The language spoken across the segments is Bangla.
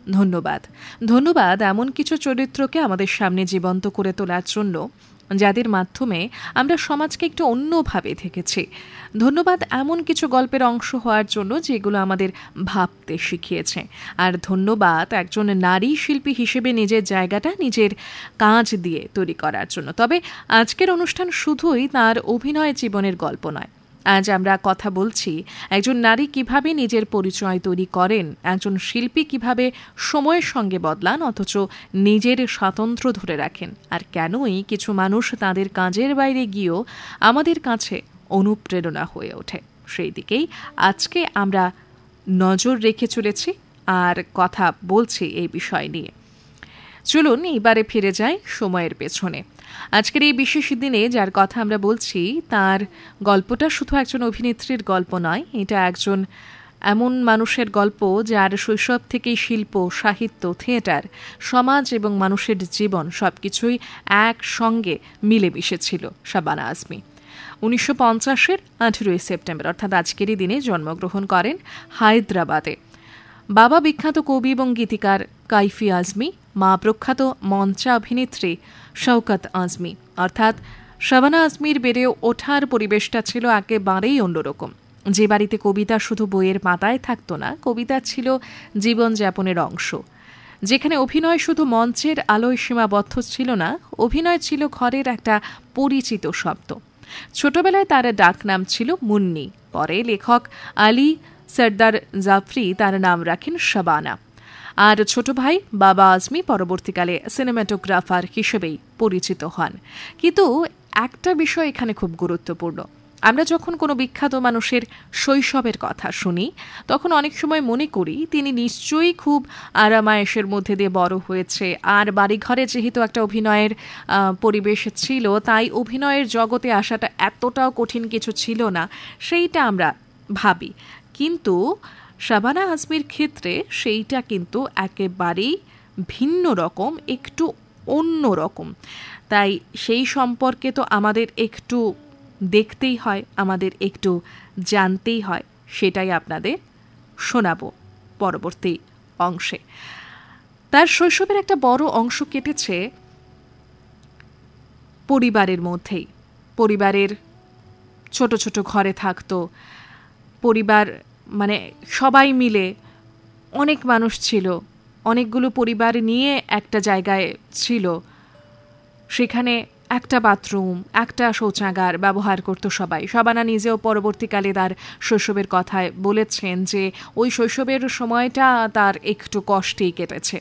ধন্যবাদ। ধন্যবাদ এমন কিছু চরিত্রকে আমাদের সামনে জীবন্ত করে তোলার জন্য, যাদের মাধ্যমে আমরা সমাজকে একটু অন্যভাবে দেখেছি। ধন্যবাদ এমন কিছু গল্পের অংশ হওয়ার জন্য যেগুলো আমাদের ভাবতে শিখিয়েছে। আর ধন্যবাদ একজন নারী শিল্পী হিসেবে নিজের জায়গাটা নিজের কাজ দিয়ে তৈরি করার জন্য। তবে আজকের অনুষ্ঠান শুধুই তার অভিনয় জীবনের গল্প নয়। আজ আমরা কথা বলছি একজন নারী কিভাবে নিজের পরিচয় তৈরি করেন, একজন শিল্পী কিভাবে সময়ের সঙ্গে বদলান অথচ নিজের স্বাতন্ত্র্য ধরে রাখেন, আর কেনই কিছু মানুষ তাদের কাজের বাইরে গিয়েও আমাদের কাছে অনুপ্রেরণা হয়ে ওঠে। সেই দিকেই আজকে আমরা নজর রেখে চলেছি আর কথা বলছি এই বিষয় নিয়ে। চলুন এবারে ফিরে যাই সময়ের পেছনে। আজকের এই বিশেষ দিনে যার কথা আমরা বলছি তার গল্পটা শুধু একজন অভিনেত্রীর গল্প নয়, এটা একজন এমন মানুষের গল্প যার শৈশব থেকেই শিল্প, সাহিত্য, থিয়েটার, সমাজ এবং মানুষের জীবন সবকিছুই একসঙ্গে মিলেমিশে ছিল। শাবানা আজমি 1950-এর 18 সেপ্টেম্বর অর্থাৎ আজকেরই দিনে জন্মগ্রহণ করেন হায়দ্রাবাদে। বাবা বিখ্যাত কবি এবং গীতিকার কাইফি আজমি, মা প্রখ্যাত মঞ্চা অভিনেত্রী শওকত আজমি। অর্থাৎ শাবানা আজমির বেড়ে ওঠার পরিবেশটা ছিল একেবারেই অন্যরকম। যে বাড়িতে কবিতা শুধু বইয়ের পাতায় থাকতো না, কবিতা ছিল জীবনযাপনের অংশ। যেখানে অভিনয় শুধু মঞ্চের আলোয় সীমাবদ্ধ ছিল না, অভিনয় ছিল ঘরের একটা পরিচিত শব্দ। ছোটবেলায় তার ডাকনাম ছিল মুন্নি। পরে লেখক আলী সরদার জাফরি তার নাম রাখেন শাবানা। আর ছোট ভাই বাবা আজমি পরবর্তীকালে সিনেমাটোগ্রাফার হিসেবেই পরিচিত হন। কিন্তু একটা বিষয় এখানে খুব গুরুত্বপূর্ণ। আমরা যখন কোনো বিখ্যাত মানুষের শৈশবের কথা শুনি তখন অনেক সময় মনে করি তিনি নিশ্চয়ই খুব আরামায়েশের মধ্যে দিয়ে বড় হয়েছে, আর বাড়িঘরে যেহেতু একটা অভিনয়ের পরিবেশ ছিল তাই অভিনয়ের জগতে আসাটা এতটাও কঠিন কিছু ছিল না, সেইটা আমরা ভাবি। কিন্তু শাবানা আজমির ক্ষেত্রে সেইটা কিন্তু একেবারেই ভিন্ন রকম, একটু অন্য রকম। তাই সেই সম্পর্কে তো আমাদের একটু দেখতেই হয়, আমাদের একটু জানতেই হয়। সেটাই আপনাদের শোনাবো পরবর্তী অংশে। তার শৈশবের একটা বড় অংশ কেটেছে পরিবারের মধ্যেই। পরিবারের ছোট ছোট ঘরে থাকতো, পরিবার মানে সবাই মিলে, অনেক মানুষ ছিল, অনেকগুলো পরিবার নিয়ে একটা জায়গায় ছিল। সেখানে একটা বাথরুম, একটা শৌচাগার ব্যবহার করতো সবাই। শাবানা নিজেও পরবর্তীকালে তার শৈশবের কথায় বলেছেন যে ওই শৈশবের সময়টা তার একটু কষ্টেই কেটেছে।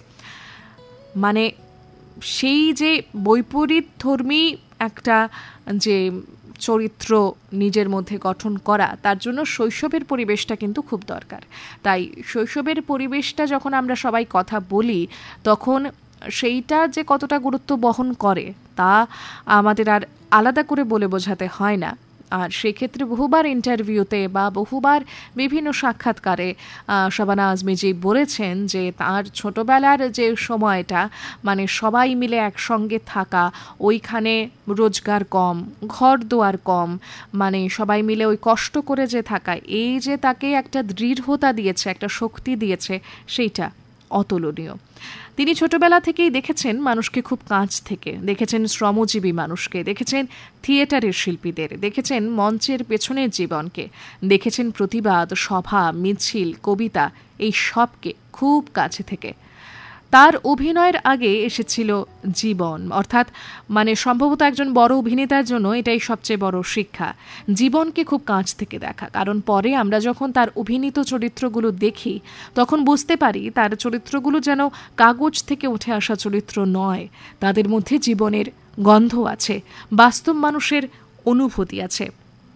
মানে সেই যে বৈপরীত ধর্মী একটা যে চরিত্র নিজের মধ্যে গঠন করা, তার জন্য শৈশবের পরিবেশটা কিন্তু খুব দরকার। তাই শৈশবের পরিবেশটা যখন আমরা সবাই কথা বলি তখন সেইটা যে কতটা গুরুত্ব বহন করে তা আমাদের আর আলাদা করে বলে বোঝাতে হয় না। আর সেক্ষেত্রে বহুবার ইন্টারভিউতে বা বহুবার বিভিন্ন সাক্ষাৎকারে শাবানা আজমি জি বলেছেন যে তার ছোটবেলার যে সময়টা, মানে সবাই মিলে একসঙ্গে থাকা, ওইখানে রোজগার কম, ঘর দুয়ার কম, মানে সবাই মিলে ওই কষ্ট করে যে থাকা, এই যে তাকে একটা দৃঢ়তা দিয়েছে, একটা শক্তি দিয়েছে, সেইটা অতুলনীয়। তিনি ছোটবেলা থেকেই দেখেছেন মানুষকে খুব কাছ থেকে, দেখেছেন শ্রমজীবী মানুষকে, দেখেছেন থিয়েটারের শিল্পীদের, দেখেছেন মঞ্চের পেছনের জীবনকে, দেখেছেন প্রতিবাদ, সভা, মিছিল, কবিতা, এই সবকে খুব কাছে থেকে। তার অভিনয়ের আগে এসেছিল জীবন, অর্থাৎ মানে সম্ভবত একজন বড় অভিনেতার জন্য এটাই সবচেয়ে বড় শিক্ষা, জীবনকে খুব কাছ থেকে দেখা। কারণ পরে আমরা যখন তার অভিনীত চরিত্রগুলো দেখি তখন বুঝতে পারি তার চরিত্রগুলো যেন কাগজ থেকে উঠে আসা চরিত্র নয়, তাদের মধ্যে জীবনের গন্ধ আছে, বাস্তব মানুষের অনুভূতি আছে।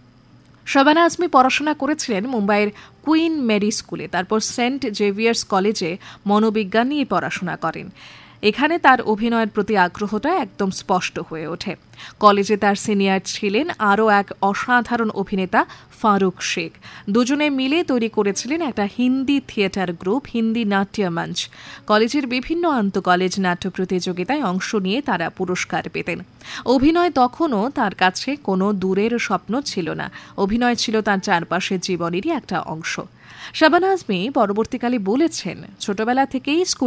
শাবানা আজমি পড়াশোনা করেছিলেন মুম্বাইয়ের কুইন মেরি স্কুলে, তারপর সেন্ট জেভিয়ার্স কলেজে মনোবিজ্ঞান নিয়ে পড়াশোনা করেন। এখানে তার অভিনয়ের প্রতি আগ্রহটা একদম স্পষ্ট হয়ে ওঠে। কলেজে তার সিনিয়র ছিলেন আরও এক অসাধারণ অভিনেতা ফারুক শেখ। দুজনে মিলে তৈরি করেছিলেন একটা হিন্দি থিয়েটার গ্রুপ, হিন্দি নাট্য মঞ্চ। কলেজের বিভিন্ন আন্তঃকলেজ নাট্য প্রতিযোগিতায় অংশ নিয়ে তারা পুরস্কার পেতেন। অভিনয় তখনও তার কাছে কোনো দূরের স্বপ্ন ছিল না, অভিনয় ছিল তার চারপাশের জীবনেরই একটা অংশ। শাবানা আজমি পরবর্তীকালে বলেছেন, ছোটবেলা থেকেই স্কুল